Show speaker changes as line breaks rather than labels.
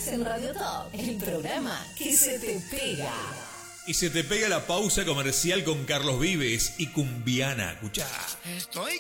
en Radio Top, el programa que se te pega.
Y se te pega la pausa comercial con Carlos Vives y Cumbiana. Escuchá.
Estoy